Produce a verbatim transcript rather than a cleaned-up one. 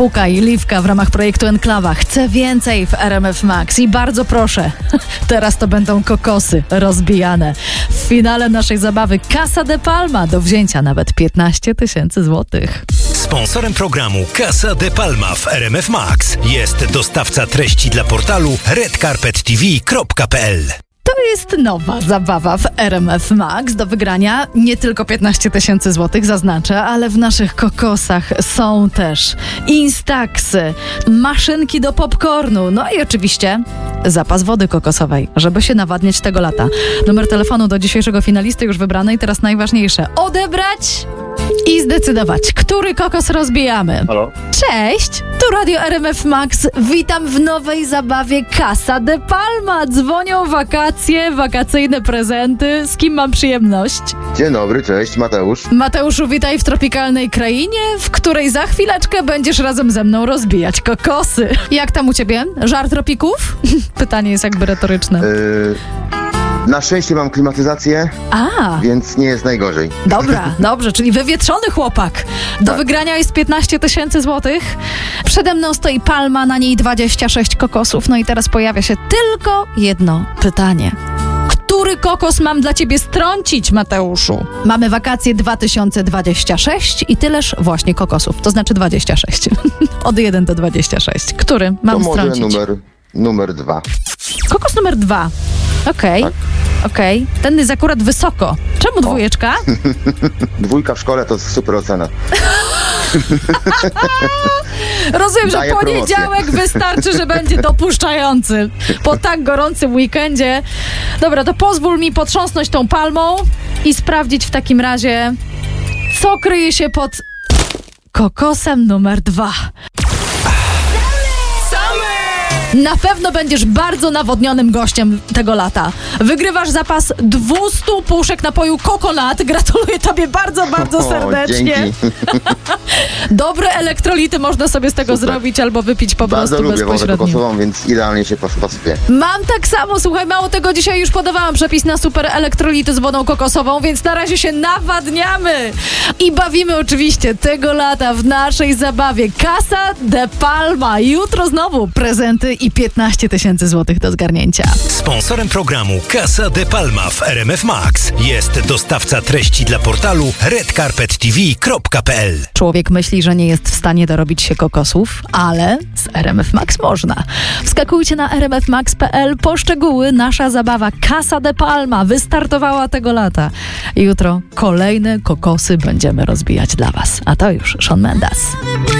Fuka i Liwka w ramach projektu Enklawa. Chcę więcej w R M F Max i bardzo proszę, teraz to będą kokosy rozbijane. W finale naszej zabawy Casa de Palma, do wzięcia nawet piętnaście tysięcy złotych. Sponsorem programu Casa de Palma w R M F Max jest dostawca treści dla portalu red carpet t v kropka p l. To jest nowa zabawa w R M F Max. Do wygrania nie tylko piętnaście tysięcy złotych, zaznaczę, ale w naszych kokosach są też Instaxy, maszynki do popcornu, no i oczywiście zapas wody kokosowej, żeby się nawadniać tego lata. Numer telefonu do dzisiejszego finalisty już wybrany i teraz najważniejsze. Odebrać i zdecydować, który kokos rozbijamy. Halo? Cześć, tu Radio R M F Max. Witam w nowej zabawie Casa de Palma. Dzwonią wakacje, wakacyjne prezenty. Z kim mam przyjemność? Dzień dobry, cześć, Mateusz. Mateuszu, witaj w tropikalnej krainie, w której za chwileczkę będziesz razem ze mną rozbijać kokosy. Jak tam u ciebie? Żar tropików? Pytanie jest jakby retoryczne. Yy, na szczęście mam klimatyzację, A, więc nie jest najgorzej. dobra, dobrze, czyli wywietrzony chłopak. Do Tak. wygrania jest piętnaście tysięcy złotych. Przede mną stoi palma, na niej dwadzieścia sześć kokosów. No i teraz pojawia się tylko jedno pytanie. Który kokos mam dla ciebie strącić, Mateuszu? Mamy wakacje dwa tysiące dwadzieścia sześć i tyleż właśnie kokosów, to znaczy dwadzieścia sześć. Od jeden do dwudziestu sześciu. Który mam To może strącić? numer, numer dwa. Kokos numer dwa. Okej, Tak. okej. Ten jest akurat wysoko. Czemu dwójeczka? Dwójka w szkole to super ocena. Rozumiem, że Daję poniedziałek wystarczy, że będzie dopuszczający po tak gorącym weekendzie. Dobra, to pozwól mi potrząsnąć tą palmą i sprawdzić w takim razie, co kryje się pod kokosem numer dwa. Na pewno będziesz bardzo nawodnionym gościem tego lata. Wygrywasz zapas dwieście puszek napoju Coconut. Gratuluję tobie bardzo, bardzo serdecznie. O, dzięki. Dobre elektrolity można sobie z tego Super. zrobić albo wypić po Bardzo prostu lubię wodę bezpośrednio. kokosową, więc idealnie się pas- pasuje. Mam tak samo, słuchaj, mało tego, dzisiaj już podawałam przepis na super elektrolity z wodą kokosową, więc na razie się nawadniamy i bawimy oczywiście tego lata w naszej zabawie Casa de Palma. Jutro znowu prezenty i piętnaście tysięcy złotych do zgarnięcia. Sponsorem programu Casa de Palma w R M F Max jest dostawca treści dla portalu red carpet t v kropka p l. Człowiek myśli, że nie jest w stanie dorobić się kokosów, ale z R M F Max można. Wskakujcie na r m f max kropka p l po szczegóły. Nasza zabawa Casa de Palma wystartowała tego lata. Jutro kolejne kokosy będziemy rozbijać dla was. A to już Shawn Mendes.